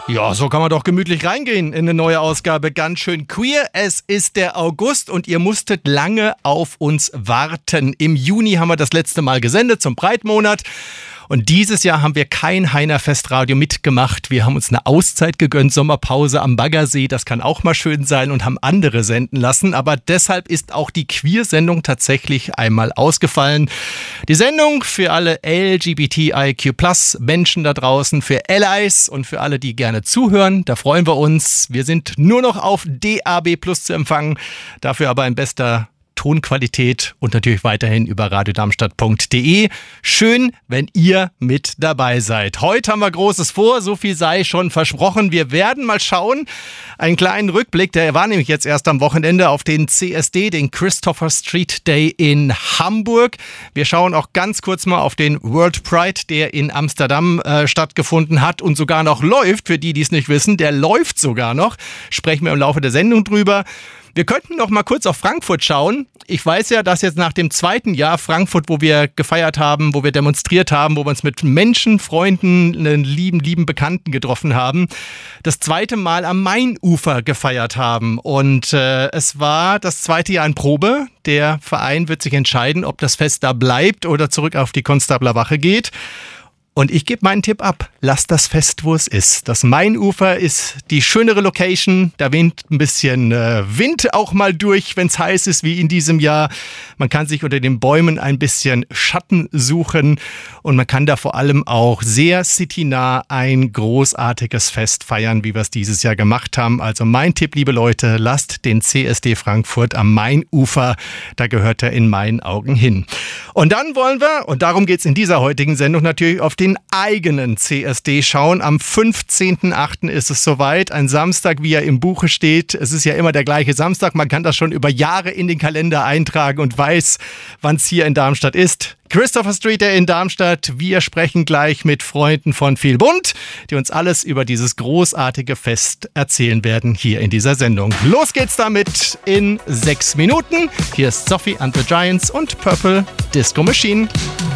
Ja, so kann man doch gemütlich reingehen in eine neue Ausgabe. Ganz schön queer. Es ist der August und ihr musstet lange auf uns warten. Im Juni haben wir das letzte Mal gesendet zum Breitmonat. Und dieses Jahr haben wir kein Heiner Festradio mitgemacht. Wir haben uns eine Auszeit gegönnt, Sommerpause am Baggersee. Das kann auch mal schön sein und haben andere senden lassen. Aber deshalb ist auch die Queer-Sendung tatsächlich einmal ausgefallen. Die Sendung für alle LGBTIQ+ Menschen da draußen, für Allies und für alle, die gerne zuhören. Da freuen wir uns. Wir sind nur noch auf DAB+ zu empfangen. Dafür aber in bester Tonqualität und natürlich weiterhin über radiodarmstadt.de. Schön, wenn ihr mit dabei seid. Heute haben wir Großes vor, so viel sei schon versprochen. Wir werden mal schauen. Einen kleinen Rückblick, der war nämlich jetzt erst am Wochenende auf den CSD, den Christopher Street Day in Hamburg. Wir schauen auch ganz kurz mal auf den World Pride, der in Amsterdam stattgefunden hat und sogar noch läuft. Für die, die es nicht wissen, der läuft sogar noch. Sprechen wir im Laufe der Sendung drüber. Wir könnten noch mal kurz auf Frankfurt schauen. Ich weiß ja, dass jetzt nach dem zweiten Jahr Frankfurt, wo wir gefeiert haben, wo wir demonstriert haben, wo wir uns mit Menschen, Freunden, einen lieben Bekannten getroffen haben, das zweite Mal am Mainufer gefeiert haben. Und es war das zweite Jahr in Probe. Der Verein wird sich entscheiden, ob das Fest da bleibt oder zurück auf die Konstablerwache geht. Und ich gebe meinen Tipp ab, lasst das Fest, wo es ist. Das Mainufer ist die schönere Location, da weht ein bisschen Wind auch mal durch, wenn es heiß ist wie in diesem Jahr. Man kann sich unter den Bäumen ein bisschen Schatten suchen und man kann da vor allem auch sehr citynah ein großartiges Fest feiern, wie wir es dieses Jahr gemacht haben. Also mein Tipp, liebe Leute, lasst den CSD Frankfurt am Mainufer, da gehört er in meinen Augen hin. Und dann wollen wir, und darum geht es in dieser heutigen Sendung natürlich, auf den eigenen CSD schauen. Am 15.08. ist es soweit. Ein Samstag, wie er im Buche steht. Es ist ja immer der gleiche Samstag. Man kann das schon über Jahre in den Kalender eintragen und weiß, wann es hier in Darmstadt ist. Christopher Street Day in Darmstadt. Wir sprechen gleich mit Freunden von Viel Bunt, die uns alles über dieses großartige Fest erzählen werden hier in dieser Sendung. Los geht's damit in 6 Minuten. Hier ist Sophie and the Giants und Purple Disco Machine.